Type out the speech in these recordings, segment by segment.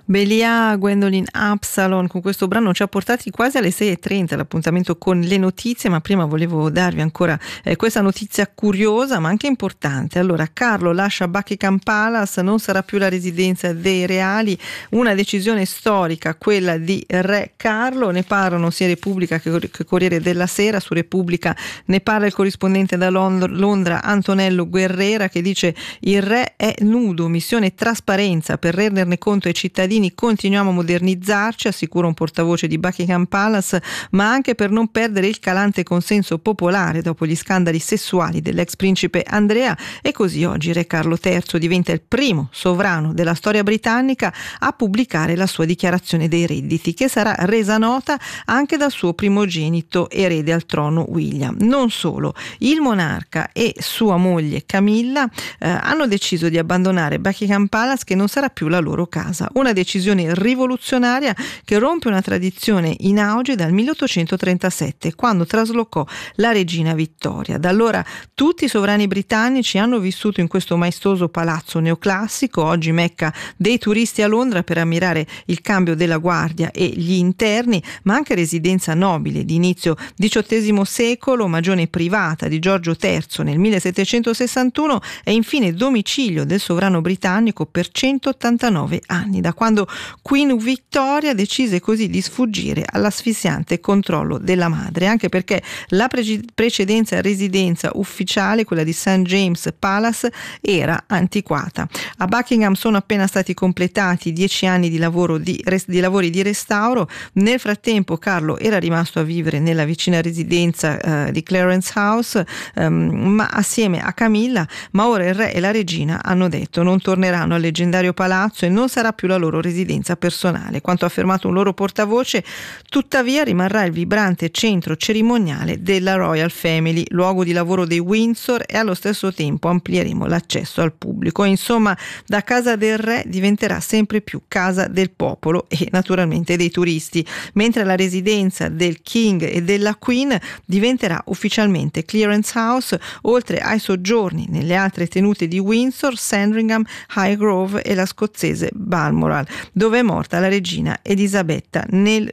Belia, Gwendolyn Absalon con questo brano ci ha portati quasi alle 6:30, l'appuntamento con le notizie, ma prima volevo darvi ancora questa notizia curiosa ma anche importante. Allora, Carlo lascia Buckingham Palace, non sarà più la residenza dei reali, una decisione storica, quella di Re Carlo. Ne parlano sia Repubblica che Corriere della Sera. Su Repubblica ne parla il corrispondente da Londra Antonello Guerrera, che dice: il re è nudo, missione trasparenza per renderne conto ai cittadini. Continuiamo a modernizzarci, assicura un portavoce di Buckingham Palace, ma anche per non perdere il calante consenso popolare dopo gli scandali sessuali dell'ex principe Andrea. E così oggi Re Carlo III diventa il primo sovrano della storia britannica a pubblicare la sua dichiarazione dei redditi, che sarà resa nota anche dal suo primogenito erede al trono William. Non solo, il monarca e sua moglie Camilla hanno deciso di abbandonare Buckingham Palace, che non sarà più la loro casa. Una decisione rivoluzionaria che rompe una tradizione in auge dal 1837, quando traslocò la regina Vittoria. Da allora tutti i sovrani britannici hanno vissuto in questo maestoso palazzo neoclassico, oggi mecca dei turisti a Londra per ammirare il cambio della guardia e gli interni, ma anche residenza nobile di inizio XVIII secolo, magione privata di Giorgio III nel 1761 e infine domicilio del sovrano britannico per 189 anni, da quando Queen Victoria decise così di sfuggire all'asfissiante controllo della madre, anche perché la precedenza residenza ufficiale, quella di St. James Palace, era antiquata. A Buckingham sono appena stati completati 10 anni di lavori di restauro. Nel frattempo Carlo era rimasto a vivere nella vicina residenza di Clarence House, ma assieme a Camilla, ma ora il re e la regina hanno detto non torneranno al leggendario palazzo e non sarà più la loro residenza personale. Quanto affermato un loro portavoce, tuttavia rimarrà il vibrante centro cerimoniale della Royal Family, luogo di lavoro dei Windsor, e allo stesso tempo amplieremo l'accesso al pubblico. Insomma, da casa del re diventerà sempre più casa del popolo e naturalmente dei turisti, mentre la residenza del King e della Queen diventerà ufficialmente Clarence House, oltre ai soggiorni nelle altre tenute di Windsor, Sandringham, Highgrove e la scozzese Balmoral, dove è morta la regina Elisabetta nel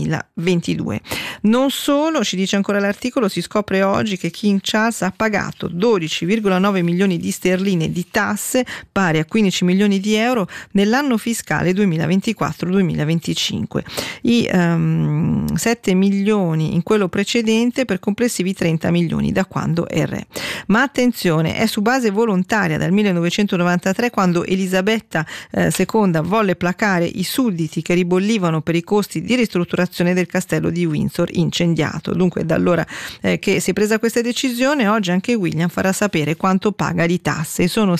2022. Non solo, ci dice ancora l'articolo, si scopre oggi che King Charles ha pagato 12,9 milioni di sterline di tasse, pari a 15 milioni di euro, nell'anno fiscale 2024-2025. I 7 milioni in quello precedente, per complessivi 30 milioni da quando è re. Ma attenzione, è su base volontaria dal 1993, quando Elisabetta II volle placare i sudditi che ribollivano per i costi di ristrutturazione del castello di Windsor incendiato. Dunque da allora che si è presa questa decisione, oggi anche William farà sapere quanto paga di tasse. Sono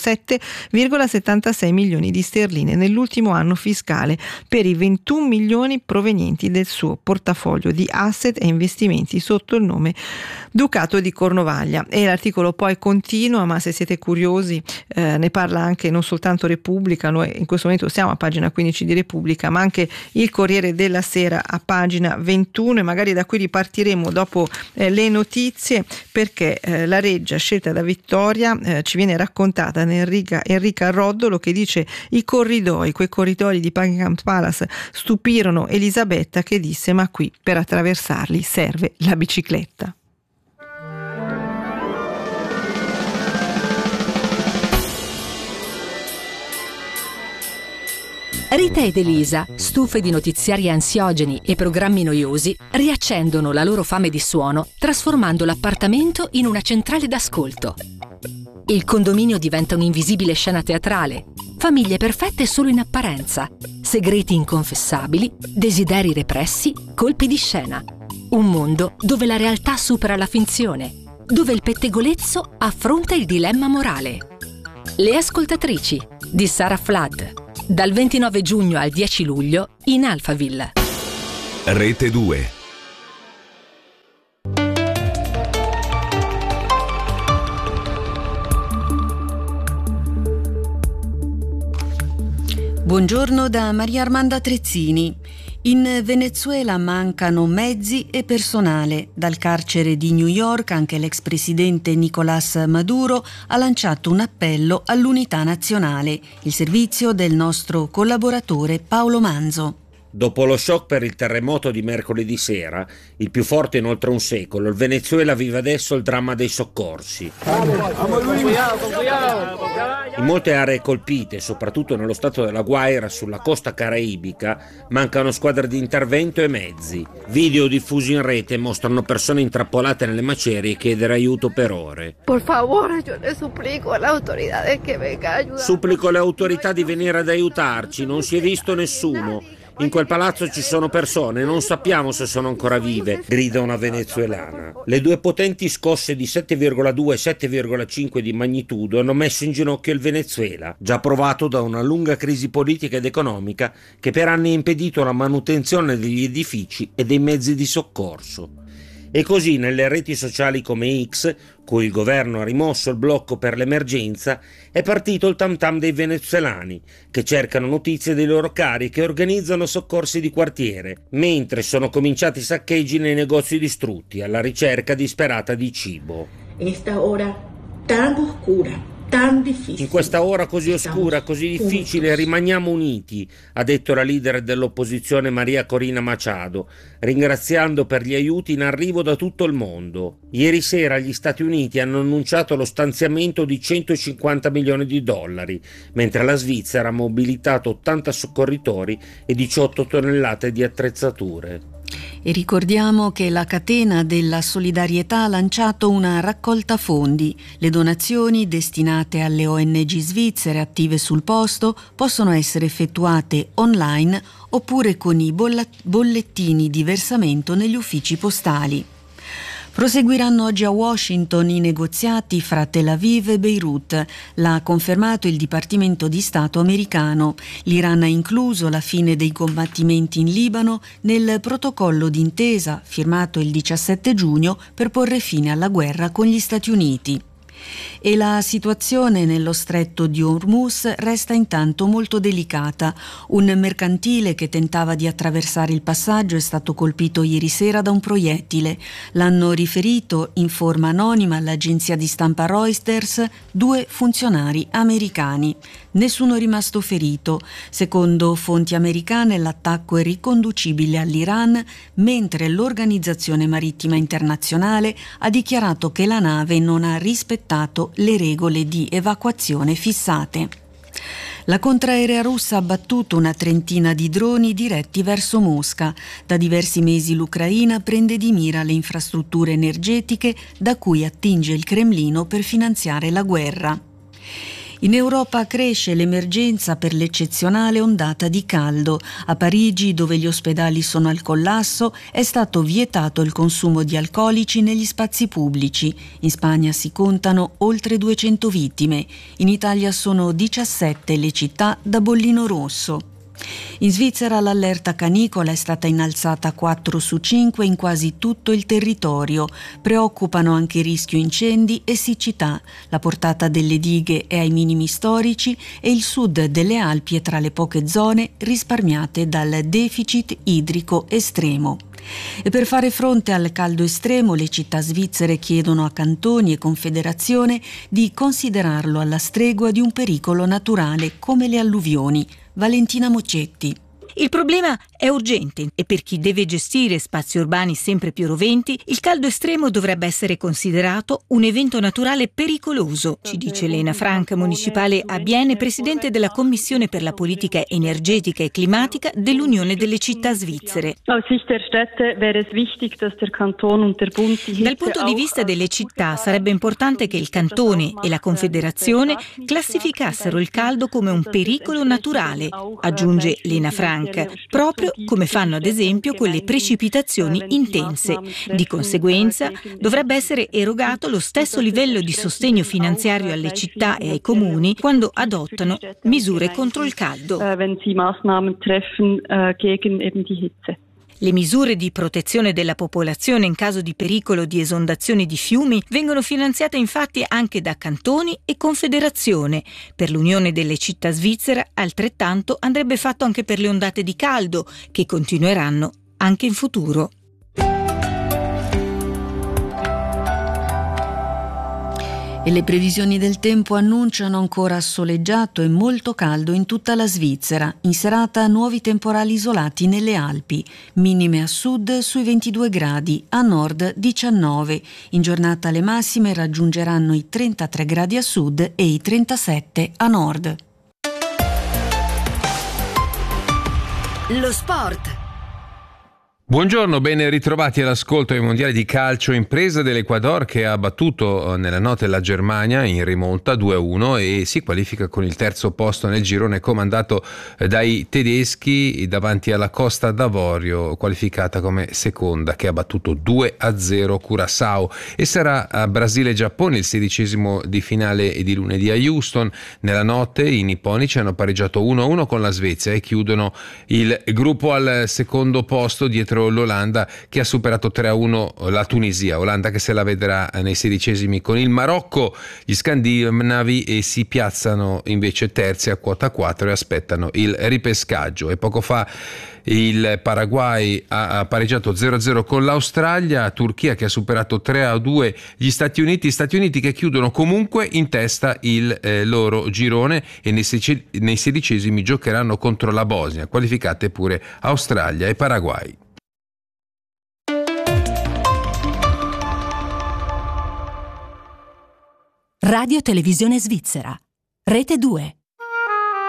7,76 milioni di sterline nell'ultimo anno fiscale per i 21 milioni provenienti del suo portafoglio di asset e investimenti sotto il nome Ducato di Cornovaglia. E l'articolo poi continua, ma se siete curiosi ne parla anche non soltanto Repubblica, noi in questo momento siamo a pagina 15 di Repubblica, ma anche il Corriere della Sera a pagina 21, e magari da qui ripartiremo dopo le notizie, perché la reggia scelta da Vittoria ci viene raccontata da Enrica Roddolo, che dice: quei corridoi di Buckingham Palace stupirono Elisabetta, che disse: ma qui per attraversarli serve la bicicletta. Rita ed Elisa, stufe di notiziari ansiogeni e programmi noiosi, riaccendono la loro fame di suono trasformando l'appartamento in una centrale d'ascolto. Il condominio diventa un'invisibile scena teatrale, famiglie perfette solo in apparenza, segreti inconfessabili, desideri repressi, colpi di scena. Un mondo dove la realtà supera la finzione, dove il pettegolezzo affronta il dilemma morale. Le ascoltatrici di Sarah Flood, dal 29 giugno al 10 luglio in Alphaville. Rete 2. Buongiorno da Maria Armanda Trezzini. In Venezuela mancano mezzi e personale. Dal carcere di New York anche l'ex presidente Nicolás Maduro ha lanciato un appello all'unità nazionale. Il servizio del nostro collaboratore Paolo Manzo. Dopo lo shock per il terremoto di mercoledì sera, il più forte in oltre un secolo, il Venezuela vive adesso il dramma dei soccorsi. In molte aree colpite, soprattutto nello stato della Guaira, sulla costa caraibica, mancano squadre di intervento e mezzi. Video diffusi in rete mostrano persone intrappolate nelle macerie chiedere aiuto per ore. Por favor, yo le suplico a las autoridades que venga a ayudar. Supplico alle autorità di venire ad aiutarci, non si è visto nessuno. In quel palazzo ci sono persone, non sappiamo se sono ancora vive, grida una venezuelana. Le due potenti scosse di 7,2 e 7,5 di magnitudo hanno messo in ginocchio il Venezuela, già provato da una lunga crisi politica ed economica che per anni ha impedito la manutenzione degli edifici e dei mezzi di soccorso. E così nelle reti sociali come X, cui il governo ha rimosso il blocco per l'emergenza, è partito il tam tam dei venezuelani, che cercano notizie dei loro cari e che organizzano soccorsi di quartiere, mentre sono cominciati i saccheggi nei negozi distrutti, alla ricerca disperata di cibo. Esta ora tan oscura. In questa ora così oscura, così difficile, rimaniamo uniti, ha detto la leader dell'opposizione Maria Corina Machado, ringraziando per gli aiuti in arrivo da tutto il mondo. Ieri sera gli Stati Uniti hanno annunciato lo stanziamento di $150 milioni, mentre la Svizzera ha mobilitato 80 soccorritori e 18 tonnellate di attrezzature. E ricordiamo che la catena della solidarietà ha lanciato una raccolta fondi. Le donazioni destinate alle ONG svizzere attive sul posto possono essere effettuate online oppure con i bollettini di versamento negli uffici postali. Proseguiranno oggi a Washington i negoziati fra Tel Aviv e Beirut. L'ha confermato il Dipartimento di Stato americano. L'Iran ha incluso la fine dei combattimenti in Libano nel protocollo d'intesa firmato il 17 giugno per porre fine alla guerra con gli Stati Uniti. E la situazione nello stretto di Hormuz resta intanto molto delicata. Un mercantile che tentava di attraversare il passaggio è stato colpito ieri sera da un proiettile. L'hanno riferito in forma anonima all'agenzia di stampa Reuters 2 funzionari americani. Nessuno è rimasto ferito. Secondo fonti americane l'attacco è riconducibile all'Iran, mentre l'Organizzazione Marittima Internazionale ha dichiarato che la nave non ha rispettato le regole di evacuazione fissate. La contraerea russa ha abbattuto una trentina di droni diretti verso Mosca. Da diversi mesi l'Ucraina prende di mira le infrastrutture energetiche da cui attinge il Cremlino per finanziare la guerra. In Europa cresce l'emergenza per l'eccezionale ondata di caldo. A Parigi, dove gli ospedali sono al collasso, è stato vietato il consumo di alcolici negli spazi pubblici. In Spagna si contano oltre 200 vittime. In Italia sono 17 le città da bollino rosso. In Svizzera l'allerta canicola è stata innalzata a 4 su 5 in quasi tutto il territorio. Preoccupano anche il rischio incendi e siccità. La portata delle dighe è ai minimi storici e il sud delle Alpi è tra le poche zone risparmiate dal deficit idrico estremo. E per fare fronte al caldo estremo le città svizzere chiedono a cantoni e confederazione di considerarlo alla stregua di un pericolo naturale come le alluvioni. Valentina Moccetti. Il problema è urgente e per chi deve gestire spazi urbani sempre più roventi, il caldo estremo dovrebbe essere considerato un evento naturale pericoloso, ci dice Lena Frank, municipale a Bienne, presidente della Commissione per la politica energetica e climatica dell'Unione delle città svizzere. Dal punto di vista delle città sarebbe importante che il cantone e la Confederazione classificassero il caldo come un pericolo naturale, aggiunge Lena Frank, proprio come fanno ad esempio con le precipitazioni intense. Di conseguenza dovrebbe essere erogato lo stesso livello di sostegno finanziario alle città e ai comuni quando adottano misure contro il caldo. Le misure di protezione della popolazione in caso di pericolo di esondazioni di fiumi vengono finanziate infatti anche da cantoni e confederazione. Per l'Unione delle città svizzera altrettanto andrebbe fatto anche per le ondate di caldo, che continueranno anche in futuro. E le previsioni del tempo annunciano ancora soleggiato e molto caldo in tutta la Svizzera. In serata nuovi temporali isolati nelle Alpi, minime a sud sui 22 gradi, a nord 19. In giornata le massime raggiungeranno i 33 gradi a sud e i 37 a nord. Lo sport. Buongiorno, ben ritrovati all'ascolto ai mondiali di calcio. Impresa dell'Ecuador che ha battuto nella notte la Germania in rimonta 2-1 e si qualifica con il terzo posto nel girone comandato dai tedeschi davanti alla Costa d'Avorio, qualificata come seconda, che ha battuto 2-0 Curaçao. E sarà a Brasile-Giappone il 16° di finale di lunedì a Houston. Nella notte i nipponici hanno pareggiato 1-1 con la Svezia e chiudono il gruppo al secondo posto dietro l'Olanda, che ha superato 3-1 la Tunisia. Olanda che se la vedrà nei 16esimi con il Marocco. Gli scandinavi si piazzano invece terzi a quota 4 e aspettano il ripescaggio. E poco fa il Paraguay ha pareggiato 0-0 con l'Australia, Turchia che ha superato 3-2 gli Stati Uniti che chiudono comunque in testa il loro girone e nei 16esimi giocheranno contro la Bosnia, qualificate pure Australia e Paraguay. Radio Televisione Svizzera, Rete 2.